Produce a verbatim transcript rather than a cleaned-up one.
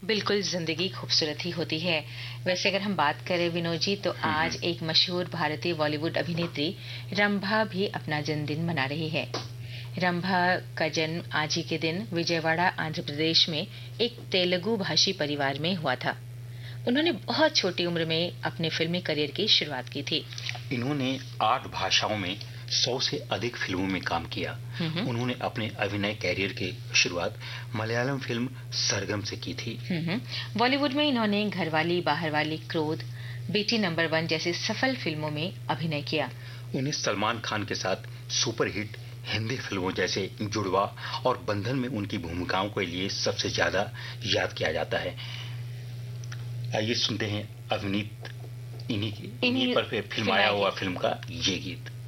बिल्कुल, जिंदगी खूबसूरत ही होती है। वैसे अगर हम बात करें विनोद जी, तो आज एक मशहूर भारतीय बॉलीवुड अभिनेत्री रंभा भी अपना जन्मदिन मना रही है। रंभा का जन्म आज ही के दिन विजयवाड़ा, आंध्र प्रदेश में एक तेलुगु भाषी परिवार में हुआ था। उन्होंने बहुत छोटी उम्र में अपने फिल्मी करियर की शुरुआत की थी। इन्होंने आठ भाषाओं में सौ से अधिक फिल्मों में काम किया। उन्होंने अपने अभिनय कैरियर की शुरुआत मलयालम फिल्म सरगम से की थी। बॉलीवुड में इन्होंने घरवाली, बाहरवाली, क्रोध, बेटी नंबर वन जैसी सफल फिल्मों में अभिनय किया। उन्हें सलमान खान के साथ सुपरहिट हिंदी फिल्मों जैसे जुड़वा और बंधन में उनकी भूमिकाओं के लिए सबसे ज्यादा याद किया जाता है। आइए सुनते हैं अभिनीत इन्हीं, इन्हीं पर फिल्माया हुआ फिल्म का ये गीत।